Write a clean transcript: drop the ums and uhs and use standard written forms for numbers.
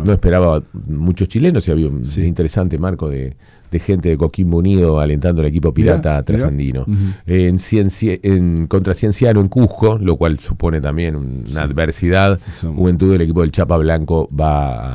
no esperaba muchos chilenos y había un interesante marco de gente de Coquimbo Unido alentando al equipo pirata trasandino. Contra Cienciano en Cusco, lo cual supone también una adversidad. Juventud del equipo del Chapa Blanco va